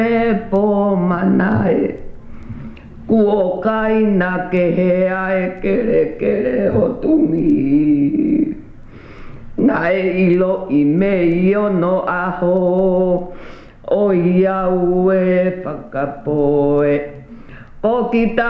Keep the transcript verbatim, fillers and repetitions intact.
e po manae. Kuo kaina ke hea e kere kere o tumi. Nai ilo i me io no aho. O iau e whakapoe. O kita